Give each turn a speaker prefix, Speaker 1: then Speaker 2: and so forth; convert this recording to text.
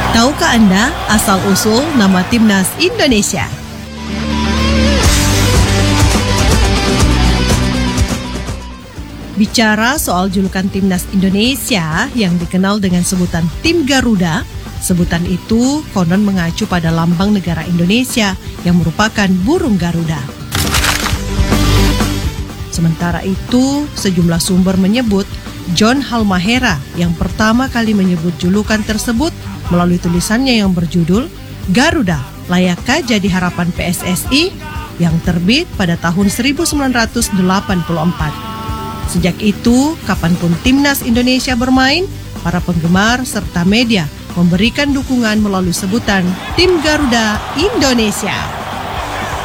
Speaker 1: Tahukah Anda asal-usul nama Timnas Indonesia? Bicara soal julukan Timnas Indonesia yang dikenal dengan sebutan Tim Garuda, sebutan itu konon mengacu pada lambang negara Indonesia yang merupakan burung Garuda. Sementara itu, sejumlah sumber menyebut John Halmahera yang pertama kali menyebut julukan tersebut melalui tulisannya yang berjudul Garuda, Layakkah Jadi Harapan PSSI yang terbit pada tahun 1984. Sejak itu, kapanpun Timnas Indonesia bermain, para penggemar serta media memberikan dukungan melalui sebutan Tim Garuda Indonesia.